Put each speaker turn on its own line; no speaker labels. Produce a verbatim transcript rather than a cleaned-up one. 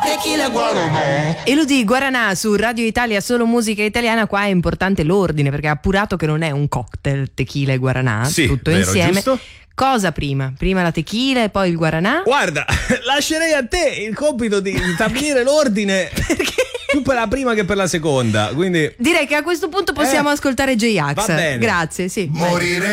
tequila guaranà.
Elodie Guaranà su Radio Italia, solo musica italiana. Qua è importante l'ordine, perché ha appurato che non è un cocktail tequila e guaranà,
sì,
tutto
vero,
insieme.
Giusto?
Cosa prima? Prima la tequila e poi il guaranà?
Guarda, lascerei a te il compito di stabilire l'ordine. Perché? Più per la prima che per la seconda, quindi
direi che a questo punto possiamo
eh,
ascoltare J-Ax.
va bene.
Grazie, sì.
Morire